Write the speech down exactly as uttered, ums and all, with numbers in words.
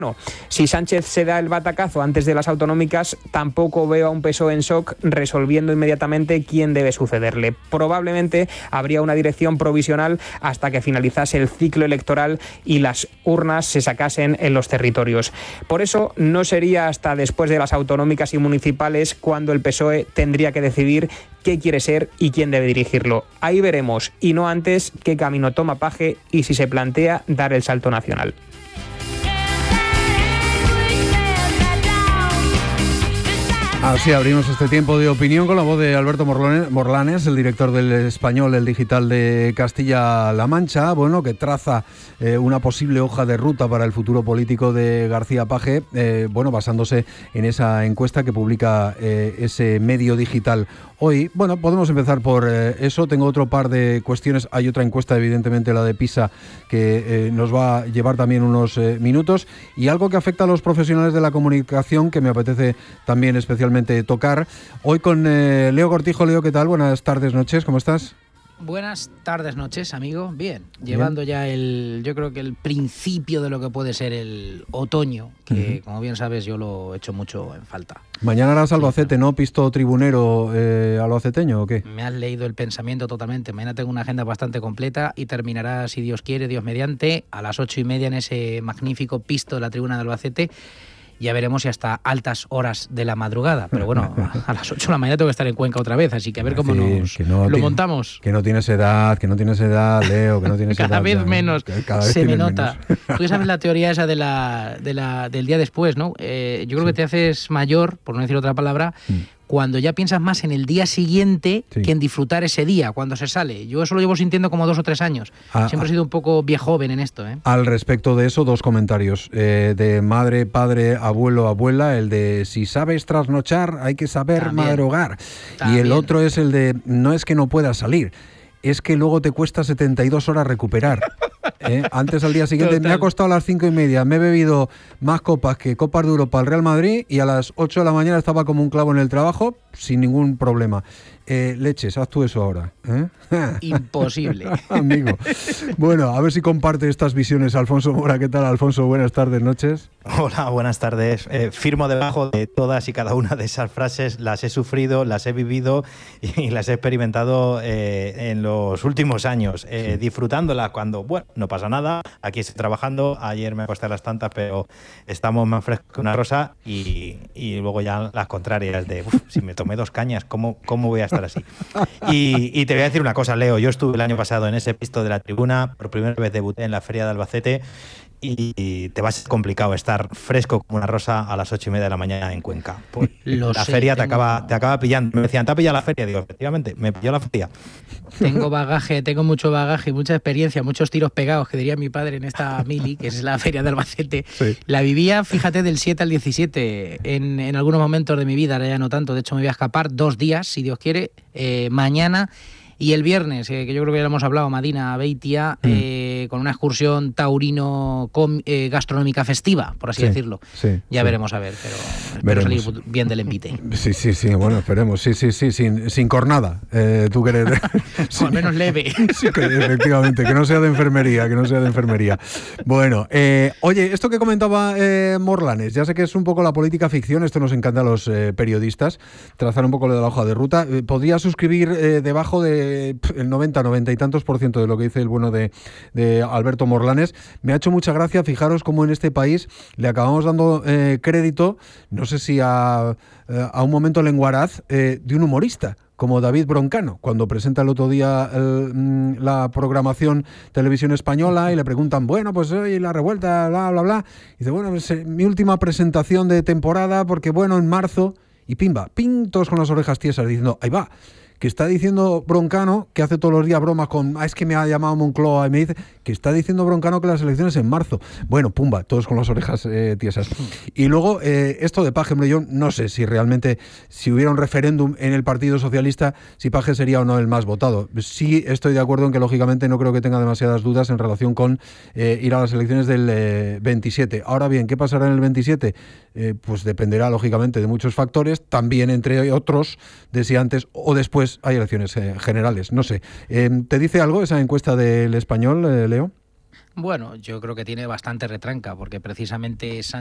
No. Si Sánchez se da el batacazo antes de las autonómicas, tampoco veo a un P S O E en shock resolviendo inmediatamente quién debe sucederle. Probablemente habría una dirección provisional hasta que finalizase el ciclo electoral y las urnas se sacasen en los territorios. Por eso no sería hasta después de las autonómicas y municipales cuando el P S O E tendría que decidir qué quiere ser y quién debe dirigirlo. Ahí veremos, y no antes, qué camino toma Paje y si se plantea dar el salto nacional. Así abrimos este tiempo de opinión con la voz de Alberto Morlanes, el director del Español, el digital de Castilla-La Mancha, bueno, que traza eh, una posible hoja de ruta para el futuro político de García Paje, eh, bueno, basándose en esa encuesta que publica eh, ese medio digital hoy. Bueno, podemos empezar por eh, eso. Tengo otro par de cuestiones. Hay otra encuesta, evidentemente, la de PISA, que eh, nos va a llevar también unos eh, minutos, y algo que afecta a los profesionales de la comunicación que me apetece también especialmente tocar. Hoy con eh, Leo Cortijo. Leo, ¿qué tal? Buenas tardes, noches, ¿cómo estás? Buenas tardes, noches, amigo. Bien, llevando bien. ya el, yo creo que el principio de lo que puede ser el otoño, que uh-huh. como bien sabes yo lo he hecho mucho en falta. Mañana harás Albacete, ¿no? ¿Pisto tribunero eh, albaceteño o qué? Me has leído el pensamiento totalmente. Mañana tengo una agenda bastante completa y terminará, si Dios quiere, Dios mediante, a las ocho y media en ese magnífico pisto de la tribuna de Albacete. Ya veremos si hasta altas horas de la madrugada. Pero bueno, a las ocho de la mañana tengo que estar en Cuenca otra vez, así que a ver cómo sí, nos no lo montamos. Que no tienes edad, que no tienes edad, Leo, que no tienes cada edad. Vez ya, menos, cada vez se me menos. nota. Tú ya sabes la teoría esa de la, de la, del día después, ¿no? Eh, yo creo sí. que te haces mayor, por no decir otra palabra, mm. cuando ya piensas más en el día siguiente sí. que en disfrutar ese día, cuando se sale. Yo eso lo llevo sintiendo como dos o tres años. Ah, Siempre ah, he sido un poco viejoven en esto, ¿eh? Al respecto de eso, dos comentarios. Eh, de madre, padre, abuelo, abuela. El de si sabes trasnochar, hay que saber También. madrugar. También. Y el otro es el de no es que no puedas salir, es que luego te cuesta setenta y dos horas recuperar. ¿Eh? Antes, al día siguiente, Total. me ha costado a las cinco y media, me he bebido más copas que Copas de Europa al Real Madrid y a las ocho de la mañana estaba como un clavo en el trabajo sin ningún problema. Eh, leches, haz tú eso ahora. ¿Eh? Imposible. Amigo. Bueno, a ver si comparte estas visiones Alfonso Mora. ¿Qué tal, Alfonso? Buenas tardes, noches. Hola, buenas tardes. Eh, firmo debajo de todas y cada una de esas frases. Las he sufrido, las he vivido y las he experimentado eh, en los últimos años, eh, sí. disfrutándolas cuando, bueno, no pasa nada. Aquí estoy trabajando. Ayer me acosté a las tantas, pero estamos más frescos que una rosa. Y, y luego ya las contrarias de, uf, si me tomé dos cañas, ¿cómo, cómo voy a estar así? Y, y te voy a decir una cosa, Leo. Yo estuve el año pasado en ese pisto de la tribuna. Por primera vez debuté en la Feria de Albacete. Y te va a ser complicado estar fresco como una rosa a las ocho y media de la mañana en Cuenca. Pues la sé, feria tengo... te acaba te acaba pillando. Me decían, ¿te ha pillado la feria? Digo, efectivamente, me pilló la feria. Tengo bagaje, tengo mucho bagaje, mucha experiencia, muchos tiros pegados, que diría mi padre en esta mili, que es la Feria de Albacete. Sí. La vivía, fíjate, del siete al diecisiete, en, en algunos momentos de mi vida, ahora ya no tanto. De hecho, me voy a escapar dos días, si Dios quiere, eh, mañana y el viernes, eh, que yo creo que ya lo hemos hablado, Madina, Beitia, mm. eh, con una excursión taurino com, eh, gastronómica festiva, por así sí, decirlo. Sí, ya sí. veremos a ver, pero espero veremos. salir bien del envite. Sí, sí, sí, bueno, esperemos. Sí, sí, sí, sin, sin cornada. Eh, tú querés. Sí. O al menos leve. Sí, que, efectivamente, que no sea de enfermería, que no sea de enfermería. Bueno, eh, oye, esto que comentaba eh, Morlanes, ya sé que es un poco la política ficción, esto nos encanta a los eh, periodistas, trazar un poco lo de la hoja de ruta. Eh, podría suscribir eh, debajo de el noventa, noventa y tantos por ciento de lo que dice el bueno de, de Alberto Morlanes. Me ha hecho mucha gracia, fijaros cómo en este país le acabamos dando eh, crédito, no sé si a, a un momento lenguaraz, eh, de un humorista como David Broncano, cuando presenta el otro día el, la programación Televisión Española y le preguntan, bueno, pues hoy la revuelta, bla, bla, bla. Y dice, bueno, pues, eh, mi última presentación de temporada, porque bueno, en marzo, y pimba, pim, todos con las orejas tiesas, diciendo, ahí va, que está diciendo Broncano, que hace todos los días bromas con, ah, es que me ha llamado Moncloa y me dice, que está diciendo Broncano que las elecciones en marzo. Bueno, pumba, todos con las orejas eh, tiesas. Y luego, eh, esto de Paje, hombre, yo no sé si realmente, si hubiera un referéndum en el Partido Socialista, si Paje sería o no el más votado. Sí estoy de acuerdo en que, lógicamente, no creo que tenga demasiadas dudas en relación con eh, ir a las elecciones del eh, veintisiete. Ahora bien, ¿qué pasará en el veintisiete? Eh, pues dependerá, lógicamente, de muchos factores, también, entre otros, de si antes o después hay elecciones eh, generales, no sé. Eh, ¿Te dice algo esa encuesta del Español, eh, Leo? Bueno, yo creo que tiene bastante retranca, porque precisamente